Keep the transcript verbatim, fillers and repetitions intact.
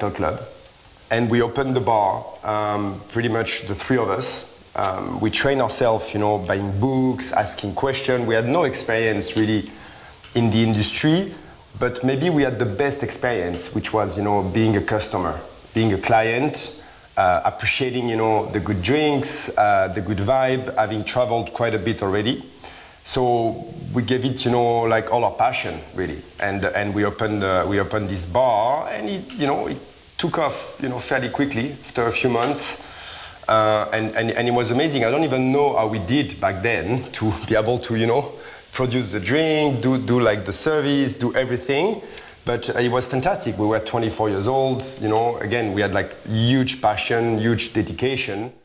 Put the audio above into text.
cocktail club. And we opened the bar, um, pretty much the three of us. Um, we trained ourselves, you know, buying books, asking questions. We had no experience really in the industry, but maybe we had the best experience, which was, you know, being a customer, being a client, uh, appreciating, you know, the good drinks, uh, the good vibe, having traveled quite a bit already. So we gave it, you know, like all our passion, really. And and we opened uh, we opened this bar, and it, you know, it took off, you know, fairly quickly after a few months. Uh, and, and, and it was amazing. I don't even know how we did back then to be able to, you know, produce the drink, do, do like the service, do everything. But uh, it was fantastic. We were twenty-four years old, you know, again, we had like huge passion, huge dedication.